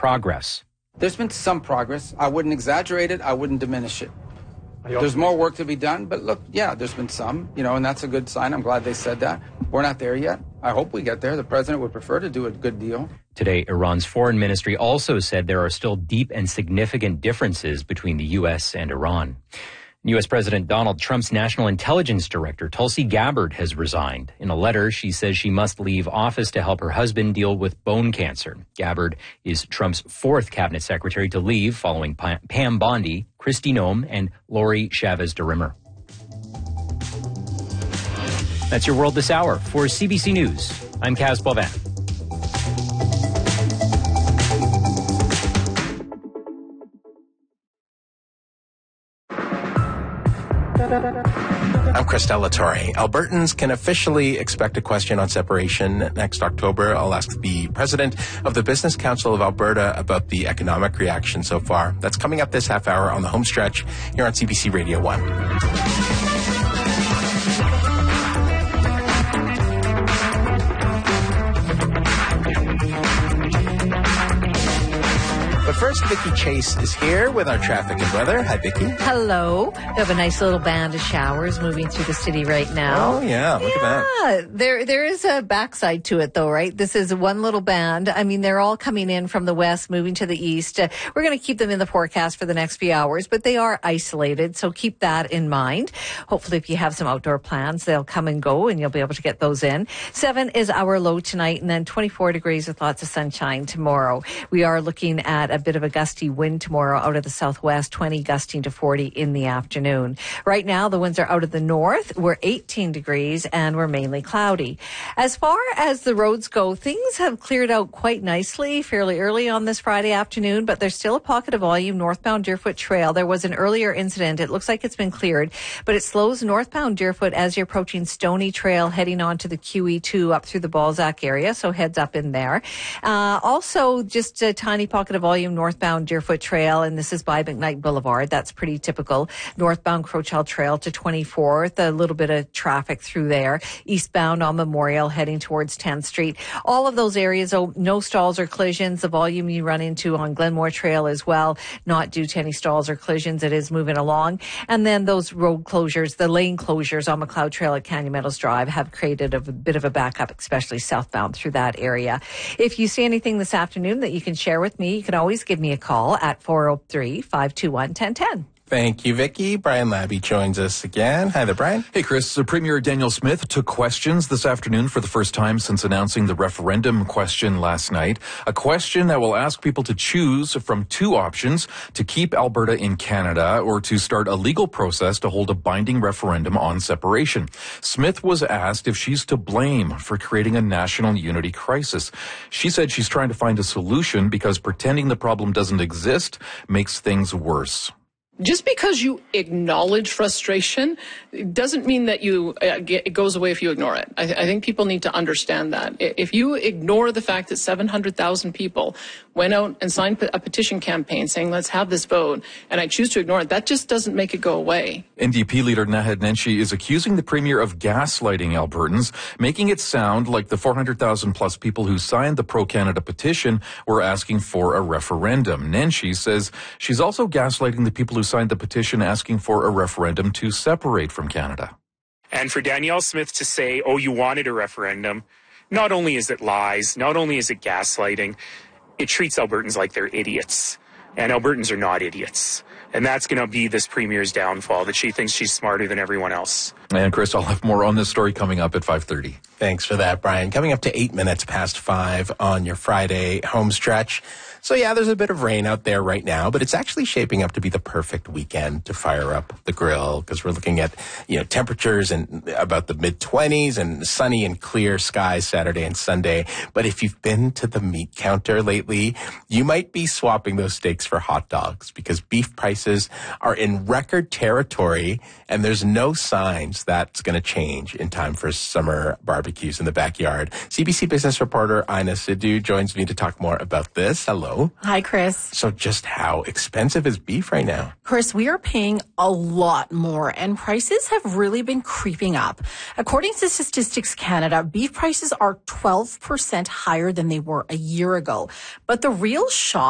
progress. There's been some progress. I wouldn't exaggerate it. I wouldn't diminish it. There's more work to be done, but look, yeah, there's been some, and that's a good sign. I'm glad they said that. We're not there yet. I hope we get there. The president would prefer to do a good deal. Today, Iran's foreign ministry also said there are still deep and significant differences between the U.S. and Iran. U.S. President Donald Trump's National Intelligence Director, Tulsi Gabbard, has resigned. In a letter, she says she must leave office to help her husband deal with bone cancer. Gabbard is Trump's fourth cabinet secretary to leave, following Pam Bondi, Kristi Noem, and Lori Chavez de Rimmer. That's your world this hour. For CBC News, I'm Kaz Boivin. I'm Christelle Latore. Albertans can officially expect a question on separation next October. I'll ask the president of the Business Council of Alberta about the economic reaction so far. That's coming up this half hour on the home stretch here on CBC Radio 1. But first, Vicki Chase is here with our traffic and weather. Hi, Vicki. Hello. We have a nice little band of showers moving through the city right now. Oh, yeah. Look at that. There is a backside to it, though, right? This is one little band. I mean, they're all coming in from the west, moving to the east. We're going to keep them in the forecast for the next few hours, but they are isolated, so keep that in mind. Hopefully, if you have some outdoor plans, they'll come and go, and you'll be able to get those in. 7 is our low tonight, and then 24 degrees with lots of sunshine tomorrow. We are looking at a bit of a gusty wind tomorrow out of the southwest, 20 gusting to 40 in the afternoon. Right now, the winds are out of the north. We're 18 degrees and we're mainly cloudy. As far as the roads go, things have cleared out quite nicely fairly early on this Friday afternoon, but there's still a pocket of volume northbound Deerfoot Trail. There was an earlier incident. It looks like it's been cleared, but it slows northbound Deerfoot as you're approaching Stony Trail, heading on to the QE2 up through the Balzac area, so heads up in there. Also, just a tiny pocket of volume northbound Deerfoot Trail, and this is by McKnight Boulevard. That's pretty typical. Northbound Crowchild Trail to 24th, a little bit of traffic through there. Eastbound on Memorial, heading towards 10th Street. All of those areas, no stalls or collisions. The volume you run into on Glenmore Trail as well, not due to any stalls or collisions. It is moving along. And then those road closures, the lane closures on McLeod Trail at Canyon Meadows Drive have created a bit of a backup, especially southbound through that area. If you see anything this afternoon that you can share with me, you can always give me a call at 403-521-1010. Thank you, Vicki. Brian Labby joins us again. Hi there, Brian. Hey, Chris. Premier Daniel Smith took questions this afternoon for the first time since announcing the referendum question last night. A question that will ask people to choose from two options: to keep Alberta in Canada or to start a legal process to hold a binding referendum on separation. Smith was asked if she's to blame for creating a national unity crisis. She said she's trying to find a solution because pretending the problem doesn't exist makes things worse. Just because you acknowledge frustration doesn't mean that it goes away if you ignore it. I think people need to understand that. If you ignore the fact that 700,000 people went out and signed a petition campaign saying, let's have this vote, and I choose to ignore it, that just doesn't make it go away. NDP leader Naheed Nenshi is accusing the Premier of gaslighting Albertans, making it sound like the 400,000 plus people who signed the pro-Canada petition were asking for a referendum. Nenshi says she's also gaslighting the people who signed the petition asking for a referendum to separate from Canada. And for Danielle Smith to say, oh, you wanted a referendum, not only is it lies, not only is it gaslighting, it treats Albertans like they're idiots. And Albertans are not idiots. And that's going to be this Premier's downfall, that she thinks she's smarter than everyone else. And Chris, I'll have more on this story coming up at 5:30. Thanks for that, Brian. Coming up to 8 minutes past 5 on your Friday home stretch. So yeah, there's a bit of rain out there right now, but it's actually shaping up to be the perfect weekend to fire up the grill, because we're looking at, temperatures in about the mid-20s and sunny and clear skies Saturday and Sunday. But if you've been to the meat counter lately, you might be swapping those steaks for hot dogs, because beef prices are in record territory and there's no signs that's going to change in time for summer barbecues in the backyard. CBC business reporter Ina Sidhu joins me to talk more about this. Hello. Hi, Chris. So just how expensive is beef right now? Chris, we are paying a lot more, and prices have really been creeping up. According to Statistics Canada, beef prices are 12% higher than they were a year ago. But the real shock